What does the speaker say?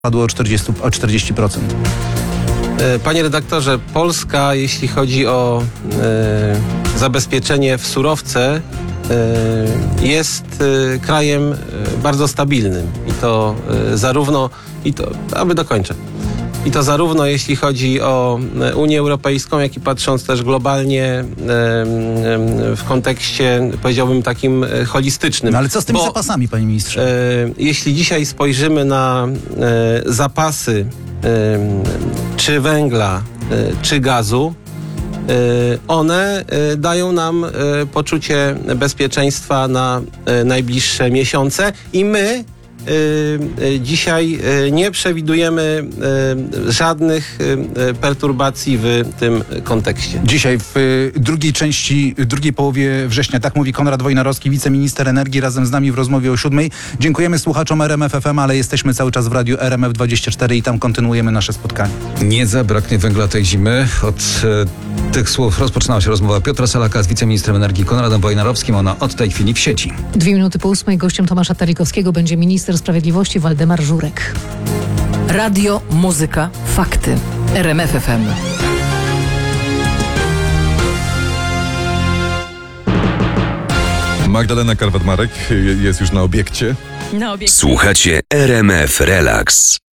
spadło o 40%. Panie redaktorze, Polska, jeśli chodzi o zabezpieczenie w surowce, jest krajem bardzo stabilnym. I to zarówno jeśli chodzi o Unię Europejską, jak i patrząc też globalnie w kontekście, powiedziałbym, takim holistycznym. No ale co z tymi zapasami, panie ministrze? Jeśli dzisiaj spojrzymy na zapasy czy węgla, czy gazu, one dają nam poczucie bezpieczeństwa na najbliższe miesiące i my dzisiaj nie przewidujemy żadnych perturbacji w tym kontekście. Dzisiaj w drugiej połowie września, tak mówi Konrad Wojnarowski, wiceminister energii, razem z nami w rozmowie o 7:00. Dziękujemy słuchaczom RMF FM, ale jesteśmy cały czas w radiu RMF24 i tam kontynuujemy nasze spotkanie. Nie zabraknie węgla tej zimy. Od tych słów rozpoczynała się rozmowa Piotra Salaka z wiceministrem energii Konradem Wojnarowskim. Ona od tej chwili w sieci. 8:02. Gościem Tomasza Talikowskiego będzie minister sprawiedliwości Waldemar Żurek. Radio, muzyka, fakty. RMF FM. Magdalena Karwat-Marek jest już na obiekcie. Słuchacie RMF Relax.